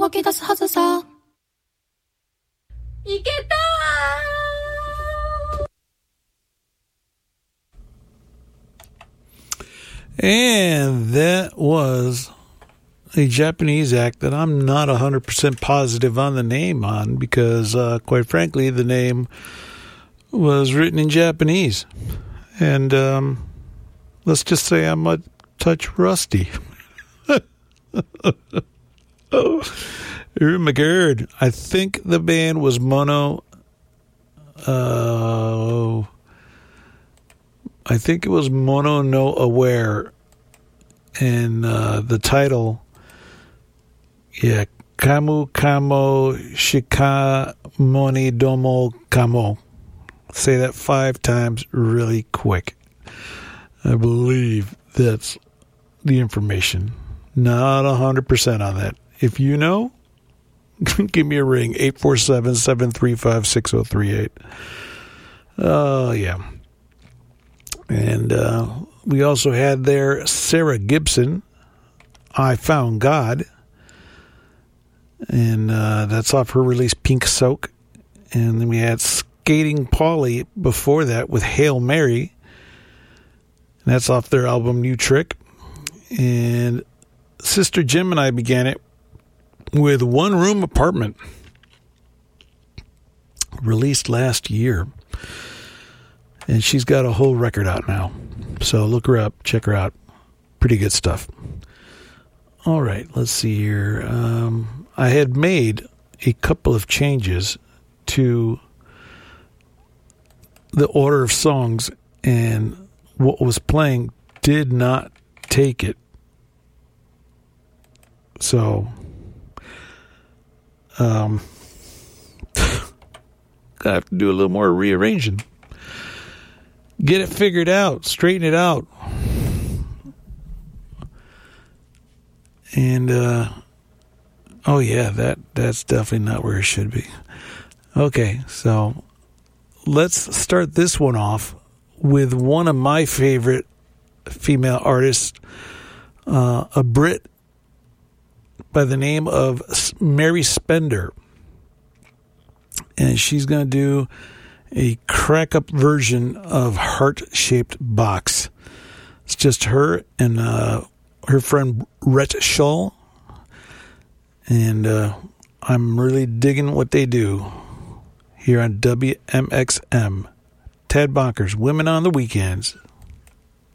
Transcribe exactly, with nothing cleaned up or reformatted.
湧き出すはずさ。いけたー And that was a Japanese act that I'm not one hundred percent positive on the name on because, uh, quite frankly, the name was written in Japanese. And um, let's just say I'm a touch rusty. Oh my God. I think the band was Mono. Uh, I think it was Mono no Aware. And uh, the title, yeah, Kamu Kamo Shikamoni Domo Kamo. Say that five times really quick. I believe that's the information. Not one hundred percent on that. If you know, give me a ring, eight four seven, seven three five, six zero three eight. Oh, yeah. And uh, we also had there Sarah Gibson, I Found God. And uh, that's off her release, Pink Soak. And then we had Skating Polly before that with Hail Mary. And that's off their album New Trick. And Sister Gemini began it with One Room Apartment, released last year. And she's got a whole record out now. So look her up, check her out. Pretty good stuff. All right, let's see here. Um, I had made a couple of changes to the order of songs, and what was playing did not take it. So, um, I have to do a little more rearranging. Get it figured out, straighten it out. And, uh, oh yeah, that, that's definitely not where it should be. Okay, so let's start this one off with one of my favorite female artists, uh, a Brit by the name of Mary Spender. And she's going to do a crack-up version of Heart-Shaped Box. It's just her and uh, her friend Rhett Shull. And uh, I'm really digging what they do here on W M X M. Ted Bonkers, Women on the Weekends.